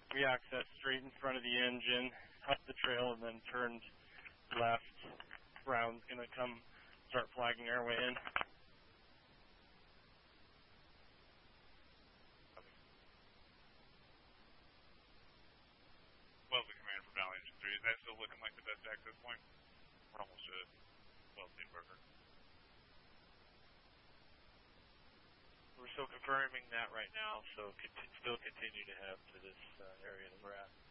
We accessed straight in front of the engine, up the trail, and then turned left. Brown's going to come start flagging our way in. Well, the command for Valley Engine 3, is that still looking like the best access point? We're almost to Wells Burger. We're still confirming that right now, so still continue to head to this area that we're at.